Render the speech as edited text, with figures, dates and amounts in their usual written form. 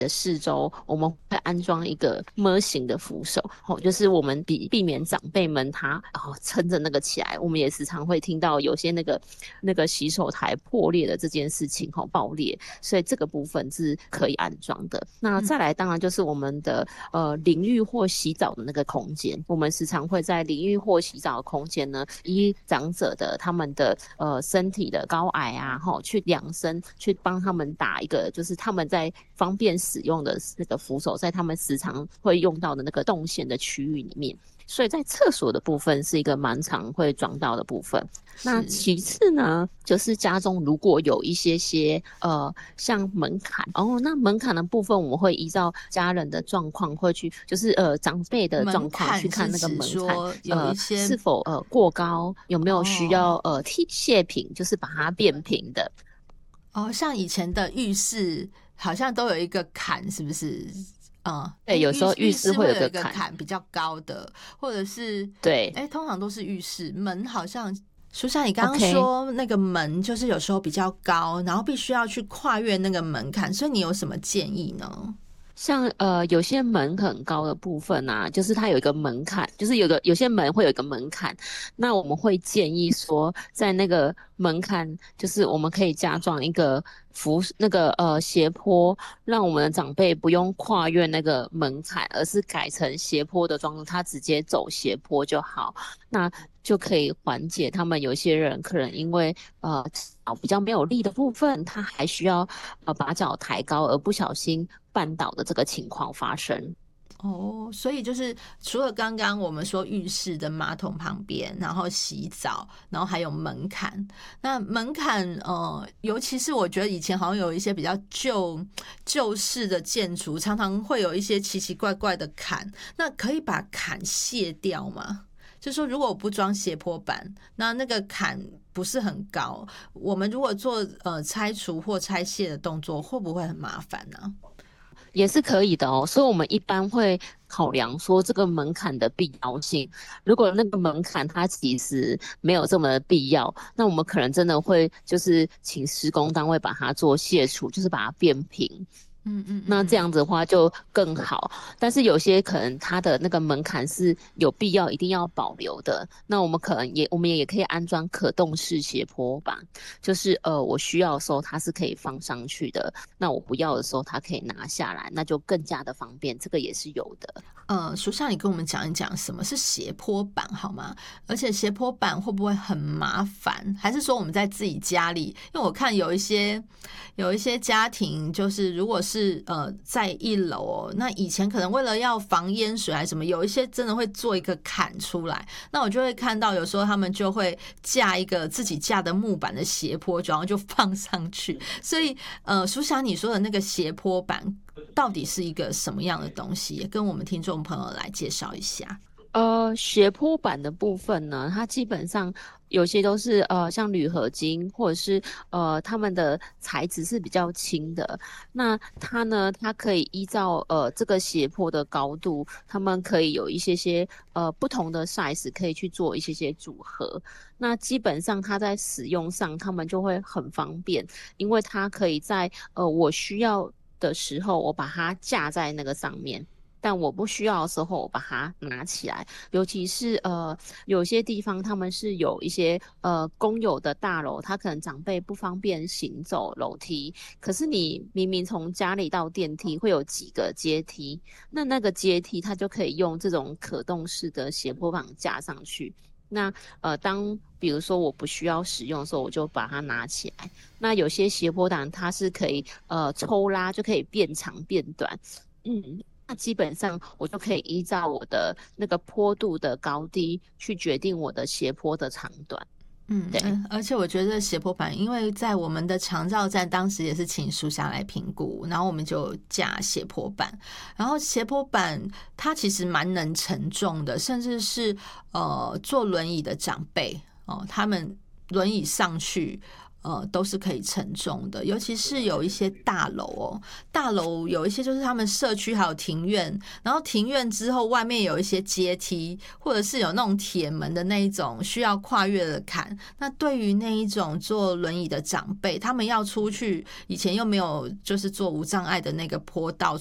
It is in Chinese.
的四周，我们会安装一个 M 型的扶手，就是我们避免长辈们他撑着那个起来。我们也时常会听到有些那个洗手台破裂的这件事情爆裂，所以这个部分是可以安装的。那再来当然就是我们的淋浴或洗澡的那个空间，我们时常会在淋浴或洗澡的空间呢，依长者的他们的身体的高矮啊，去量身去帮他们打一个，就是他们在方便使用的那个扶手，在他们时常会用到的那个动线的区域里面。所以在厕所的部分是一个蛮常会装到的部分。那其次呢，就是家中如果有一些像门槛那门槛的部分我们会依照家人的状况会去，就是长辈的状况去看那个门槛是否过高，有没有需要卸平，就是把它变平的。 像以前的浴室好像都有一个坎，是不是？ 对，有时候浴室会有一个坎比较高的，或者是对， 通常都是浴室门好像。苏珊，你刚刚说那个门就是有时候比较高，然后必须要去跨越那个门槛，所以你有什么建议呢？ 像有些门很高的部分啊，就是它有一个门槛，就是有些门会有一个门槛，那我们会建议说，在那个门槛，就是我们可以加装一个斜坡，让我们的长辈不用跨越那个门槛，而是改成斜坡的装置，他直接走斜坡就好，那就可以缓解他们有些人可能因为脚比较没有力的部分，他还需要把脚抬高而不小心绊倒的这个情况发生。 所以就是除了刚刚我们说浴室的马桶旁边，然后洗澡，然后还有门槛。那门槛尤其是我觉得以前好像有一些比较旧式的建筑，常常会有一些奇奇怪怪的坎，那可以把坎卸掉吗？就是说如果我不装斜坡板，那个坎不是很高，我们如果做拆除或拆卸的动作，会不会很麻烦呢？ 也是可以的所以我们一般会考量说这个门槛的必要性。如果那个门槛它其实没有这么的必要，那我们可能真的会就是请施工单位把它做卸除，就是把它变平。那这样子的话就更好，但是有些可能它的那个门槛是有必要一定要保留的，那我们也可以安装可动式斜坡板，就是我需要的时候它是可以放上去的，那我不要的时候它可以拿下来，那就更加的方便，这个也是有的。 苏珊，你跟我们讲一讲什么是斜坡板好吗？而且斜坡板会不会很麻烦？还是说我们在自己家里？因为我看有一些家庭，就是如果是在一楼那以前可能为了要防淹水还是什么，有一些真的会做一个坎出来。那我就会看到有时候他们就会架一个自己架的木板的斜坡，然后就放上去。所以苏珊你说的那个斜坡板到底是一个什么样的东西？也跟我们听众朋友来介绍一下。 斜坡板的部分呢，它基本上有些都是像铝合金，或者是它们的材质是比较轻的。那它呢，它可以依照这个斜坡的高度，它们可以有一些不同的 size 可以去做一些组合。那基本上它在使用上，它们就会很方便，因为它可以在我需要的时候，我把它架在那个上面。但我不需要的时候，我把它拿起来。尤其是有些地方他们是有一些公有的大楼，他可能长辈不方便行走楼梯，可是你明明从家里到电梯会有几个阶梯，那个阶梯它就可以用这种可动式的斜坡板架上去。那当比如说我不需要使用的时候，我就把它拿起来。那有些斜坡板它是可以抽拉，就可以变长变短。那基本上我就可以依照我的那个坡度的高低去决定我的斜坡的长短。对， 而且我觉得斜坡板，因为在我们的长照站当时也是请苏霞来评估，然后我们就架斜坡板，然后斜坡板它其实蛮能承重的，甚至是坐轮椅的长辈他们轮椅上去都是可以承重的，尤其是有一些大楼哦，大楼有一些就是他们社区还有庭院，然后庭院之后外面有一些阶梯，或者是有那种铁门的那一种需要跨越的坎。那对于那一种坐轮椅的长辈，他们要出去，以前又没有就是做无障碍的那个坡道